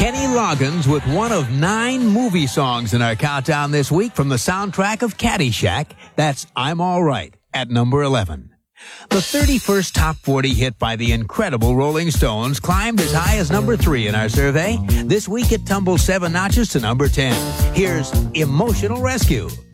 Kenny Loggins with one of 9 movie songs in our countdown this week from the soundtrack of Caddyshack. That's I'm All Right at number 11. The 31st top 40 hit by the incredible Rolling Stones climbed as high as number 3 in our survey. This week it tumbled 7 notches to number 10. Here's Emotional Rescue.